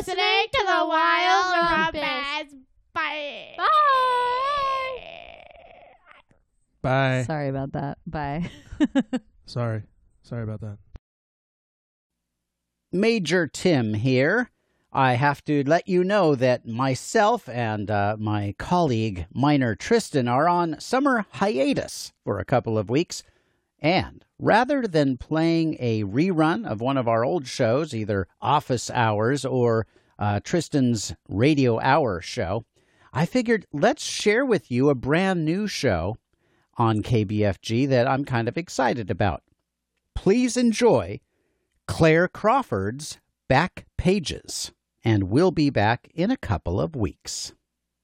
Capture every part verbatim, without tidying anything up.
listening to the Wild Rumpus. Bye. Bye. Bye. Sorry about that. Bye. Sorry. Sorry about that. Major Tim here. I have to let you know that myself and uh, my colleague, Minor Tristan, are on summer hiatus for a couple of weeks. And rather than playing a rerun of one of our old shows, either Office Hours or uh, Tristan's Radio Hour show, I figured let's share with you a brand new show on K B F G that I'm kind of excited about. Please enjoy Claire Crawford's Back Pages. And we'll be back in a couple of weeks.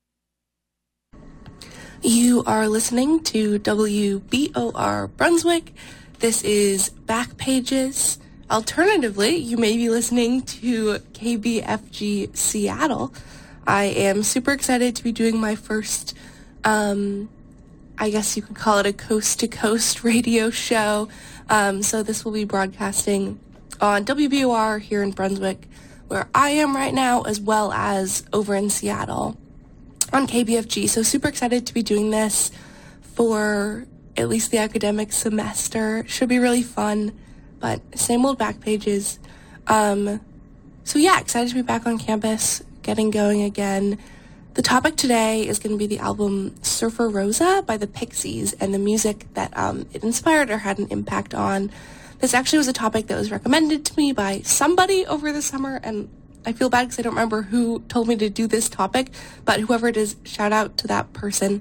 You are listening to W B O R Brunswick. This is Back Pages. Alternatively, you may be listening to K B F G Seattle. I am super excited to be doing my first, um, I guess you could call it a coast-to-coast radio show. Um, so this will be broadcasting on W B O R here in Brunswick, where I am right now, as well as over in Seattle on K B F G. So super excited to be doing this for at least the academic semester. Should be really fun, but same old Back Pages. Um, so yeah, excited to be back on campus, getting going again. The topic today is going to be the album Surfer Rosa by the Pixies and the music that um, it inspired or had an impact on. This actually was a topic that was recommended to me by somebody over the summer, and I feel bad because I don't remember who told me to do this topic, but whoever it is, shout out to that person.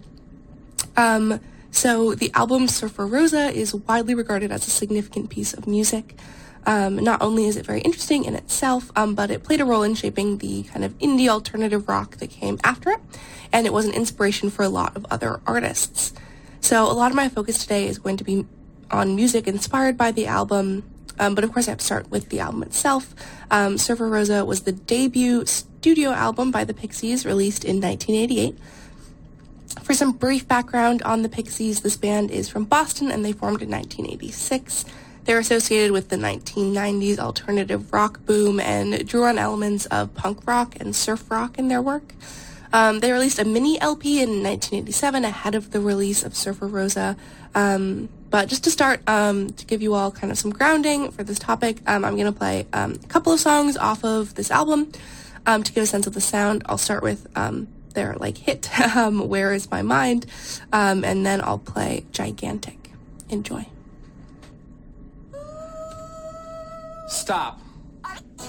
Um, so the album Surfer Rosa is widely regarded as a significant piece of music. Um, not only is it very interesting in itself, um, but it played a role in shaping the kind of indie alternative rock that came after it, and it was an inspiration for a lot of other artists. So a lot of my focus today is going to be on music inspired by the album, um, but of course I have to start with the album itself. Um, Surfer Rosa was the debut studio album by the Pixies, released in nineteen eighty-eight. For some brief background on the Pixies, this band is from Boston and they formed in nineteen eighty-six. They're associated with the nineteen nineties alternative rock boom and drew on elements of punk rock and surf rock in their work. Um, they released a mini L P in nineteen eighty-seven ahead of the release of Surfer Rosa. Um, but just to start, um, to give you all kind of some grounding for this topic, um, I'm going to play um, a couple of songs off of this album um, to get a sense of the sound. I'll start with um, their like hit, um, Where Is My Mind, um, and then I'll play Gigantic. Enjoy. Stop.